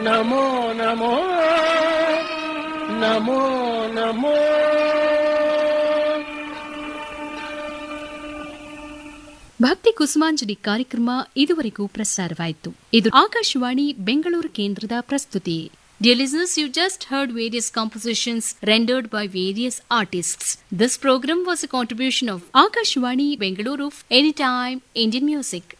ನಮೋ ನಮೋ ನಮೋ ನಮೋ. ಭಕ್ತಿ ಕುಸುಮಾಂಜಲಿ ಕಾರ್ಯಕ್ರಮ ಇದುವರೆಗೂ ಪ್ರಸಾರವಾಯಿತು. ಇದು ಆಕಾಶವಾಣಿ ಬೆಂಗಳೂರು ಕೇಂದ್ರದ ಪ್ರಸ್ತುತಿ. Dear listeners, you just heard various compositions rendered by various artists. This program was a contribution of Akashvani Bengaluru, Anytime Indian Music.